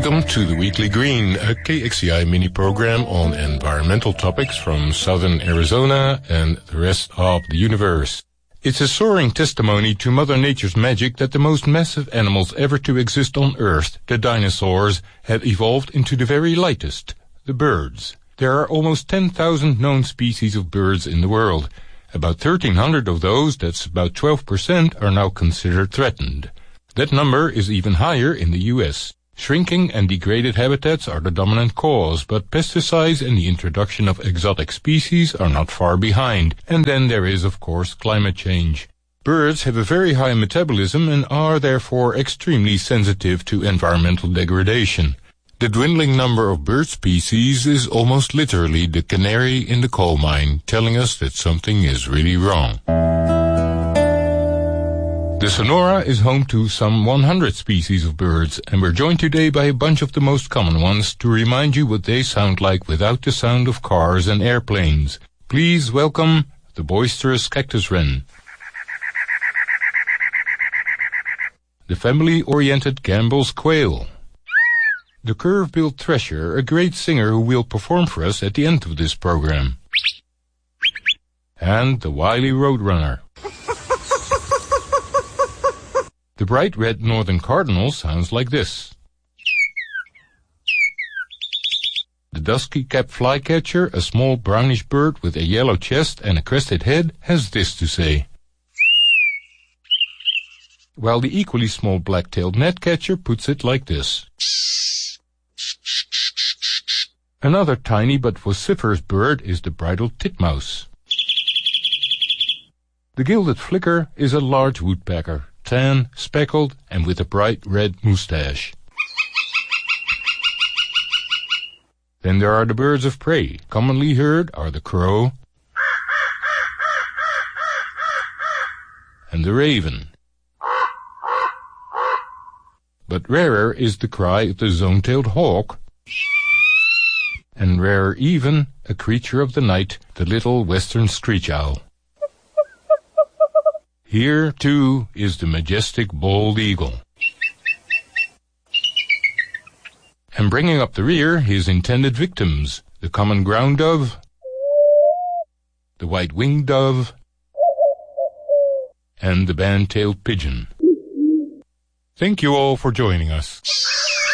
Welcome to the Weekly Green, a KXCI mini-program on environmental topics from southern Arizona and the rest of the universe. It's a soaring testimony to Mother Nature's magic that the most massive animals ever to exist on Earth, the dinosaurs, have evolved into the very lightest, the birds. There are almost 10,000 known species of birds in the world. About 1,300 of those, that's about 12%, are now considered threatened. That number is even higher in the U.S. Shrinking and degraded habitats are the dominant cause, but pesticides and the introduction of exotic species are not far behind. And then there is, of course, climate change. Birds have a very high metabolism and are therefore extremely sensitive to environmental degradation. The dwindling number of bird species is almost literally the canary in the coal mine, telling us that something is really wrong. The Sonora is home to some 100 species of birds, and we're joined today by a bunch of the most common ones to remind you what they sound like without the sound of cars and airplanes. Please welcome the boisterous cactus wren, the family-oriented Gambel's quail, the curve-billed thresher, a great singer who will perform for us at the end of this program, and the wily roadrunner. The bright red northern cardinal sounds like this. The dusky-capped flycatcher, a small brownish bird with a yellow chest and a crested head, has this to say. While the equally small black-tailed gnatcatcher puts it like this. Another tiny but vociferous bird is the bridled titmouse. The gilded flicker is a large woodpecker, tan, speckled, and with a bright red moustache. Then there are the birds of prey. Commonly heard are the crow and the raven. But rarer is the cry of the zone-tailed hawk, and rarer even a creature of the night, the little western screech owl. Here, too, is the majestic bald eagle. And bringing up the rear, his intended victims, the common ground dove, the white-winged dove, and the band-tailed pigeon. Thank you all for joining us.